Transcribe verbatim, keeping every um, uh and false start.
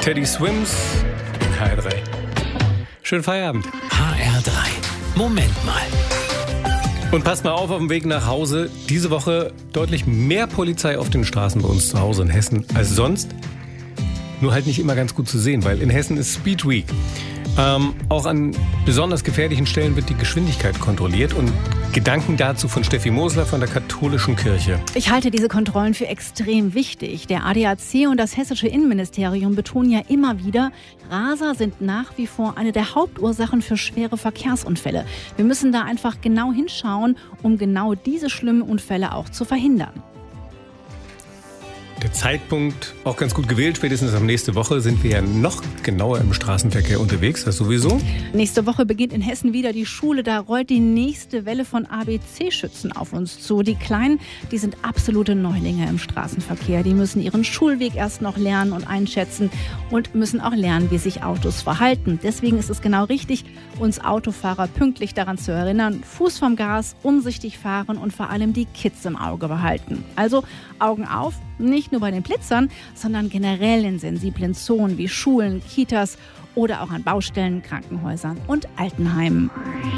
Teddy Swims, H R drei. Schönen Feierabend. H R drei. Moment mal. Und passt mal auf auf dem Weg nach Hause. Diese Woche deutlich mehr Polizei auf den Straßen bei uns zu Hause in Hessen als sonst. Nur halt nicht immer ganz gut zu sehen, weil in Hessen ist Speed Week. Ähm, auch an besonders gefährlichen Stellen wird die Geschwindigkeit kontrolliert. Und Gedanken dazu von Steffi Mosler von der Katholischen Kirche. Ich halte diese Kontrollen für extrem wichtig. Der A D A C und das hessische Innenministerium betonen ja immer wieder, Raser sind nach wie vor eine der Hauptursachen für schwere Verkehrsunfälle. Wir müssen da einfach genau hinschauen, um genau diese schlimmen Unfälle auch zu verhindern. Der Zeitpunkt auch ganz gut gewählt. Spätestens ab nächste Woche sind wir ja noch genauer im Straßenverkehr unterwegs. Das sowieso. Nächste Woche beginnt in Hessen wieder die Schule. Da rollt die nächste Welle von A B C-Schützen auf uns zu. Die Kleinen, die sind absolute Neulinge im Straßenverkehr. Die müssen ihren Schulweg erst noch lernen und einschätzen und müssen auch lernen, wie sich Autos verhalten. Deswegen ist es genau richtig, uns Autofahrer pünktlich daran zu erinnern, Fuß vom Gas, umsichtig fahren und vor allem die Kids im Auge behalten. Also Augen auf, nicht nur bei den Blitzern, sondern generell in sensiblen Zonen wie Schulen, Kitas oder auch an Baustellen, Krankenhäusern und Altenheimen.